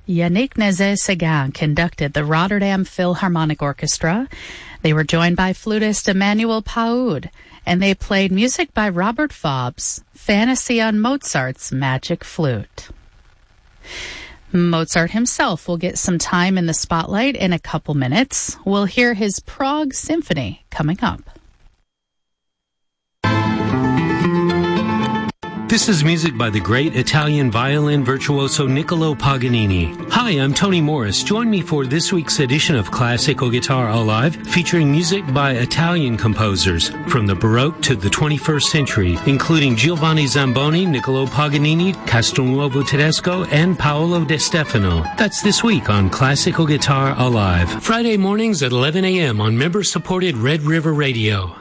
Yannick Nézet-Séguin conducted the Rotterdam Philharmonic Orchestra. They were joined by flutist Emmanuel Paoud, and they played music by Robert Fobbs, Fantasy on Mozart's Magic Flute. Mozart himself will get some time in the spotlight in a couple minutes. We'll hear his Prague Symphony coming up. This is music by the great Italian violin virtuoso Niccolo Paganini. Hi, I'm Tony Morris. Join me for this week's edition of Classical Guitar Alive, featuring music by Italian composers from the Baroque to the 21st century, including Giovanni Zamboni, Niccolo Paganini, Castelnuovo Tedesco, and Paolo De Stefano. That's this week on Classical Guitar Alive. Friday mornings at 11 a.m. on member-supported Red River Radio.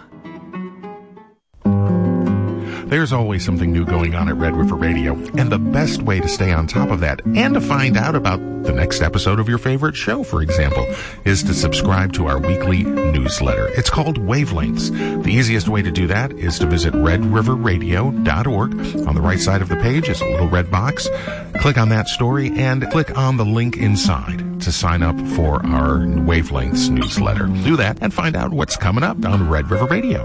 There's always something new going on at Red River Radio, and the best way to stay on top of that and to find out about the next episode of your favorite show, for example, is to subscribe to our weekly newsletter. It's called Wavelengths. The easiest way to do that is to visit redriverradio.org. On the right side of the page is a little red box. Click on that story and click on the link inside to sign up for our Wavelengths newsletter. Do that and find out what's coming up on Red River Radio.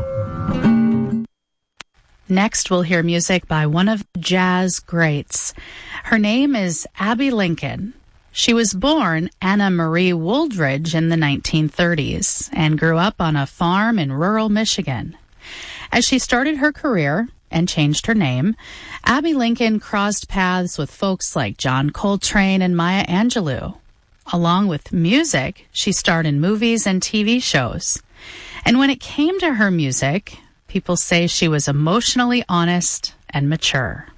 Next, we'll hear music by one of the jazz greats. Her name is Abbey Lincoln. She was born Anna Marie Wooldridge in the 1930s and grew up on a farm in rural Michigan. As she started her career and changed her name, Abbey Lincoln crossed paths with folks like John Coltrane and Maya Angelou. Along with music, she starred in movies and TV shows. And when it came to her music, people say she was emotionally honest and mature.